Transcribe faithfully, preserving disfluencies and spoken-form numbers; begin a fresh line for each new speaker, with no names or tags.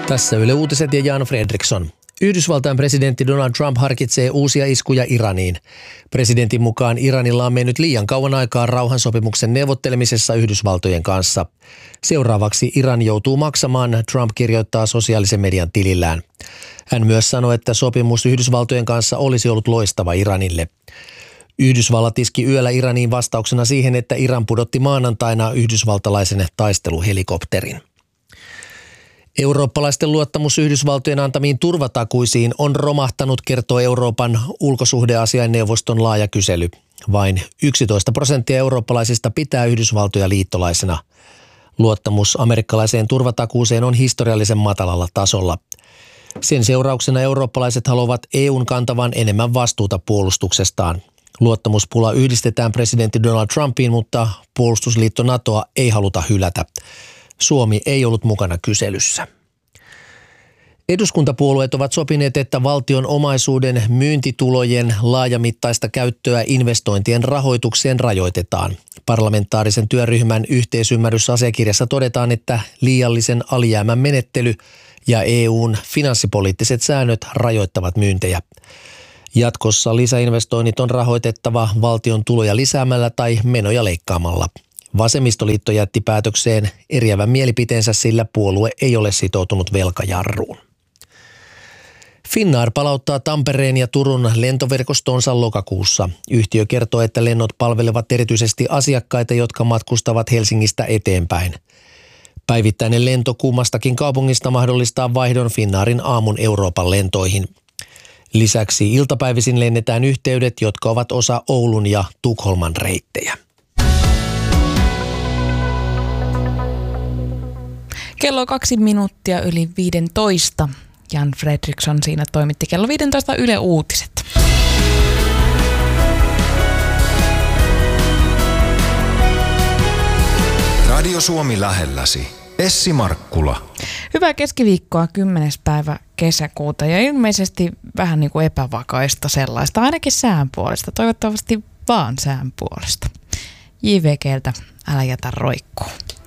Tässä Yle Uutiset ja Jan Fredriksson. Yhdysvaltain presidentti Donald Trump harkitsee uusia iskuja Iraniin. Presidentin mukaan Iranilla on mennyt liian kauan aikaa rauhansopimuksen neuvottelemisessa Yhdysvaltojen kanssa. Seuraavaksi Iran joutuu maksamaan, Trump kirjoittaa sosiaalisen median tilillään. Hän myös sanoi, että sopimus Yhdysvaltojen kanssa olisi ollut loistava Iranille. Yhdysvallat iski yöllä Iraniin vastauksena siihen, että Iran pudotti maanantaina yhdysvaltalaisen taisteluhelikopterin. Eurooppalaisten luottamus Yhdysvaltojen antamiin turvatakuisiin on romahtanut, kertoo Euroopan ulkosuhdeasiainneuvoston laaja kysely. Vain yksitoista prosenttia eurooppalaisista pitää Yhdysvaltoja liittolaisena. Luottamus amerikkalaiseen turvatakuuseen on historiallisen matalalla tasolla. Sen seurauksena eurooppalaiset haluavat E U:n kantavan enemmän vastuuta puolustuksestaan. Luottamuspula yhdistetään presidentti Donald Trumpiin, mutta puolustusliitto NATOa ei haluta hylätä. Suomi ei ollut mukana kyselyssä. Eduskuntapuolueet ovat sopineet, että valtion omaisuuden myyntitulojen laajamittaista käyttöä investointien rahoitukseen rajoitetaan. Parlamentaarisen työryhmän yhteisymmärrysasiakirjassa todetaan, että liiallisen alijäämän menettely ja E U:n finanssipoliittiset säännöt rajoittavat myyntejä. Jatkossa lisäinvestoinnit on rahoitettava valtion tuloja lisäämällä tai menoja leikkaamalla. Vasemmistoliitto jätti päätökseen eriävän mielipiteensä, sillä puolue ei ole sitoutunut velkajarruun. Finnair palauttaa Tampereen ja Turun lentoverkostonsa lokakuussa. Yhtiö kertoo, että lennot palvelevat erityisesti asiakkaita, jotka matkustavat Helsingistä eteenpäin. Päivittäinen lento kummastakin kaupungista mahdollistaa vaihdon Finnairin aamun Euroopan lentoihin. Lisäksi iltapäivisin lennetään yhteydet, jotka ovat osa Oulun ja Tukholman reittejä.
Kello kaksi minuuttia yli viidentoista. Jan Fredriksson siinä toimitti kello viidentoista Yle Uutiset.
Radio Suomi lähelläsi. Essi Markkula.
Hyvää keskiviikkoa, kymmenes päivä kesäkuuta ja ilmeisesti vähän niin kuin epävakaista sellaista, ainakin sään puolesta. Toivottavasti vaan sään puolesta. J V G:ltä älä jätä roikkuu.